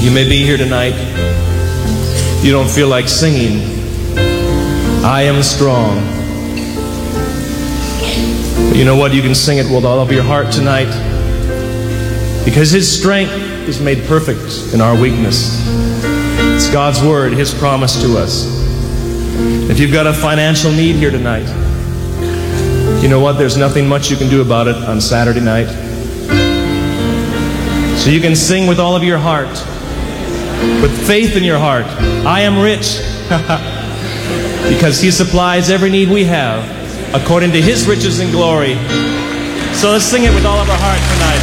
You may be here tonight. You don't feel like singing. I am strong. But you know what? You can sing it with all of your heart tonight, because His strength is made perfect in our weakness. It's God's Word, His promise to us. If you've got a financial need here tonight, you know what? There's nothing much you can do about it on Saturday night. So you can sing with all of your heart, with faith in your heart, I am rich, because He supplies every need we have according to His riches and glory. So let's sing it with all of our heart tonight.